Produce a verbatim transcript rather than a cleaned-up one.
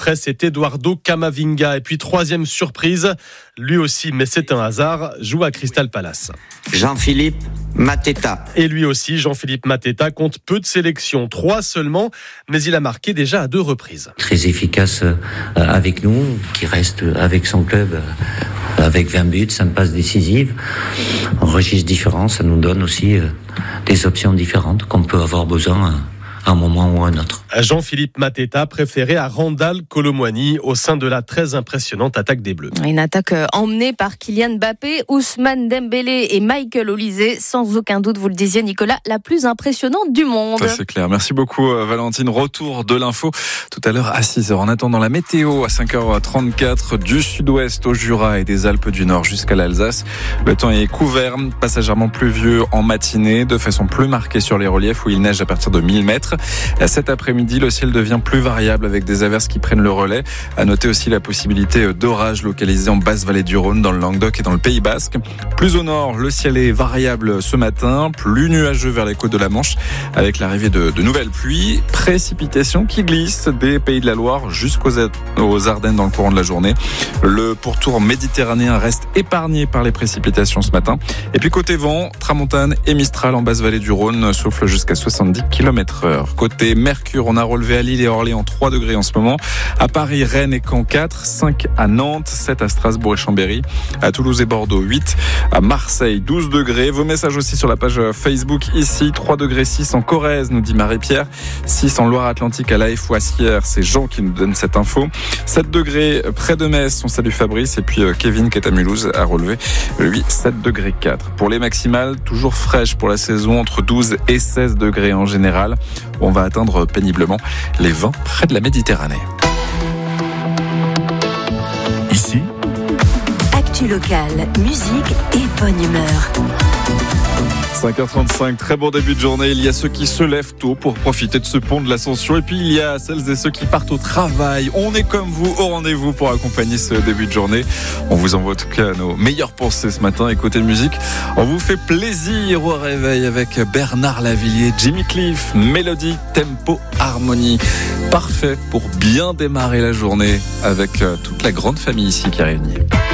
près, c'est Eduardo Camavinga. Et puis troisième surprise, lui aussi, mais c'est un hasard, joue à Crystal Palace. Jean-Philippe Mateta. Et lui aussi, Jean-Philippe Mateta, compte peu de sélections, trois seulement, mais il a marqué déjà à deux reprises. Très efficace avec nous, qui reste avec son club avec vingt buts, cinq passes décisives. Un registre différent, ça nous donne aussi des options différentes qu'on peut avoir besoin à un moment ou à un autre. Jean-Philippe Mateta préféré à Randal Kolo Muani au sein de la très impressionnante attaque des Bleus. Une attaque emmenée par Kylian Mbappé, Ousmane Dembélé et Michael Olise. Sans aucun doute, vous le disiez Nicolas, la plus impressionnante du monde. Ça, c'est clair. Merci beaucoup Valentine. Retour de l'info tout à l'heure à six heures. En attendant la météo à cinq heures trente-quatre du sud-ouest au Jura et des Alpes du Nord jusqu'à l'Alsace. Le temps est couvert, passagèrement pluvieux en matinée, de façon plus marquée sur les reliefs où il neige à partir de mille mètres. Cet après-midi, le ciel devient plus variable avec des averses qui prennent le relais. À noter aussi la possibilité d'orages localisés en basse vallée du Rhône, dans le Languedoc et dans le Pays Basque. Plus au nord, le ciel est variable ce matin, plus nuageux vers les côtes de la Manche, avec l'arrivée de, de nouvelles pluies, précipitations qui glissent des Pays de la Loire jusqu'aux aux Ardennes dans le courant de la journée. Le pourtour méditerranéen reste épargné par les précipitations ce matin. Et puis côté vent, tramontane et mistral en basse vallée du Rhône souffle jusqu'à soixante-dix kilomètres heure. Côté Mercure, on a relevé à Lille et Orléans trois degrés en ce moment. À Paris, Rennes et Caen quatre, cinq à Nantes, sept à Strasbourg et Chambéry. À Toulouse et Bordeaux huit. À Marseille douze degrés. Vos messages aussi sur la page Facebook ici. trois degrés six en Corrèze, nous dit Marie-Pierre. six en Loire-Atlantique à La Fouassière. C'est Jean qui nous donne cette info. sept degrés près de Metz. On salue Fabrice. Et puis Kevin qui est à Mulhouse a relevé lui sept degrés quatre. Pour les maximales, toujours fraîches pour la saison, entre douze et seize degrés en général. On va atteindre péniblement les vingt près de la Méditerranée. Ici, actu locale, musique et bonne humeur. cinq heures trente-cinq, très bon début de journée. Il y a ceux qui se lèvent tôt pour profiter de ce pont de l'Ascension. Et puis il y a celles et ceux qui partent au travail. On est comme vous, au rendez-vous pour accompagner ce début de journée. On vous envoie en tout cas nos meilleures pensées ce matin. Et côté musique, on vous fait plaisir au réveil avec Bernard Lavillier, Jimmy Cliff, mélodie, tempo, harmonie. Parfait pour bien démarrer la journée avec toute la grande famille ici qui est réunie.